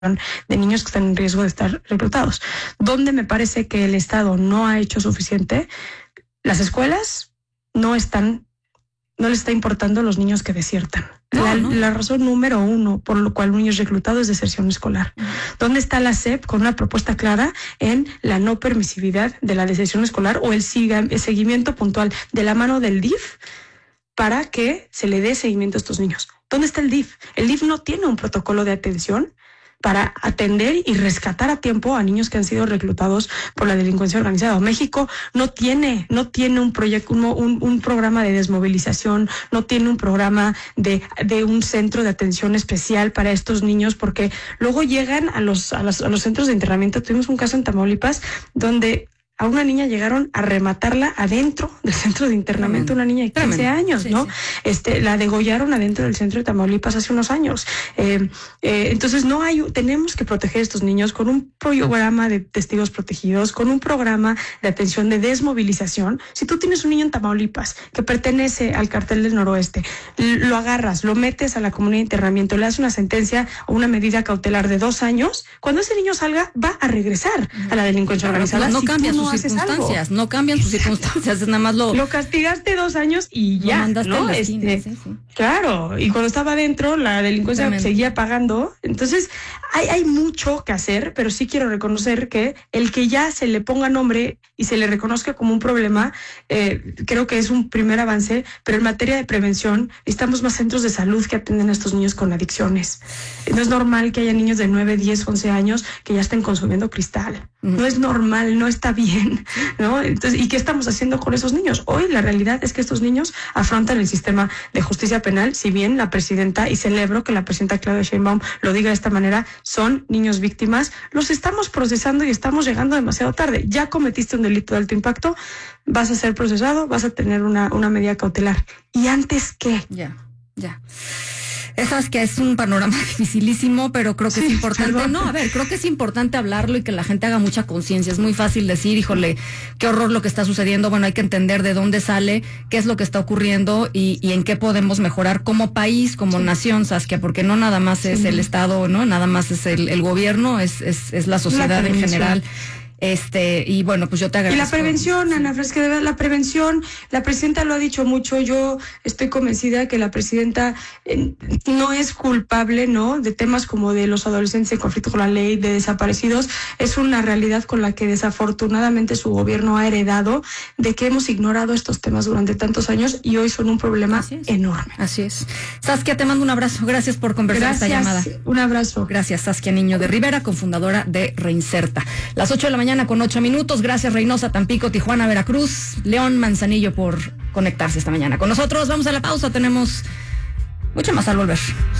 de niños que están en riesgo de estar reclutados. Donde me parece que el Estado no ha hecho suficiente, las escuelas no les está importando los niños que desiertan. La razón número uno por lo cual un niño es reclutado es deserción escolar. ¿Dónde está la SEP con una propuesta clara en la no permisividad de la deserción escolar o el seguimiento puntual de la mano del DIF para que se le dé seguimiento a estos niños? ¿Dónde está el DIF? El DIF no tiene un protocolo de atención para atender y rescatar a tiempo a niños que han sido reclutados por la delincuencia organizada. México no tiene un proyecto, un programa de desmovilización, no tiene un programa de un centro de atención especial para estos niños, porque luego llegan a los centros de internamiento. Tuvimos un caso en Tamaulipas donde a una niña llegaron a rematarla adentro del centro de internamiento, una niña de 15 años, ¿no? Sí. La degollaron adentro del centro de Tamaulipas hace unos años. Entonces tenemos que proteger a estos niños con un programa de testigos protegidos, con un programa de atención de desmovilización. Si tú tienes un niño en Tamaulipas que pertenece al cartel del Noroeste, lo agarras, lo metes a la comunidad de internamiento, le das una sentencia o una medida cautelar de 2 años, cuando ese niño salga va a regresar a la delincuencia organizada. No cambia sus circunstancias, no cambian sus circunstancias, es nada más lo castigaste 2 años y ya, lo mandaste ¿no? a la esquina, sí. Claro, y cuando estaba adentro la delincuencia seguía pagando. Entonces hay mucho que hacer, pero sí quiero reconocer que el que ya se le ponga nombre y se le reconozca como un problema, creo que es un primer avance, pero en materia de prevención necesitamos más centros de salud que atienden a estos niños con adicciones. No es normal que haya niños de 9, 10, 11 años que ya estén consumiendo cristal. No es normal, no está bien, ¿no? Entonces, ¿y qué estamos haciendo con esos niños? Hoy la realidad es que estos niños afrontan el sistema de justicia penal, si bien la presidenta, y celebro que la presidenta Claudia Sheinbaum lo diga de esta manera, son niños víctimas, los estamos procesando y estamos llegando demasiado tarde. Ya cometiste un delito de alto impacto, vas a ser procesado, vas a tener una medida cautelar. ¿Y antes qué? Ya. Esas que es un panorama dificilísimo, pero creo que es importante. Perdón. No, a ver, creo que es importante hablarlo y que la gente haga mucha conciencia. Es muy fácil decir, híjole, qué horror lo que está sucediendo. Bueno, hay que entender de dónde sale, qué es lo que está ocurriendo y en qué podemos mejorar como país, como nación, Saskia, porque no nada más es el Estado, ¿no? Nada más es el gobierno, es la sociedad en general. Y bueno, pues yo te agradezco. Y la prevención, Ana Fresca, de verdad, la prevención, la presidenta lo ha dicho mucho, yo estoy convencida que la presidenta no es culpable, ¿no? De temas como de los adolescentes en conflicto con la ley, de desaparecidos, es una realidad con la que desafortunadamente su gobierno ha heredado, de que hemos ignorado estos temas durante tantos años y hoy son un problema enorme. Así es. Saskia, te mando un abrazo, gracias por conversar esta llamada. Un abrazo. Gracias, Saskia Niño de Rivera, cofundadora de Reinserta. Las 8 de la mañana con 8 minutos. Gracias Reynosa, Tampico, Tijuana, Veracruz, León, Manzanillo por conectarse esta mañana con nosotros. Vamos a la pausa, tenemos mucho más al volver.